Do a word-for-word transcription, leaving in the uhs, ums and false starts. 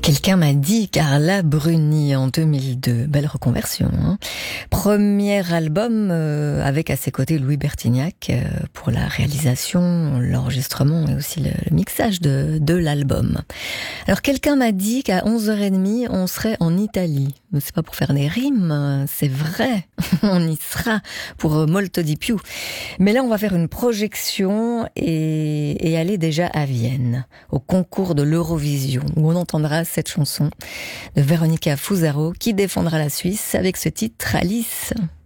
Quelqu'un m'a dit Carla Bruni en deux mille deux. Belle reconversion. Hein. Premier album euh, avec à ses côtés Louis Bertignac euh, pour la réalisation, l'enregistrement et aussi le, le mixage de, de l'album. Alors quelqu'un m'a dit qu'à onze heures trente, on serait en Italie. Mais c'est pas pour faire des rimes, c'est vrai. On y sera pour Molto di più. Mais là, on va faire une projection et, et aller déjà à Vienne, au concours de l'Eurovision, où on entendra cette chanson de Veronica Fusaro qui défendra la Suisse avec ce titre Alice.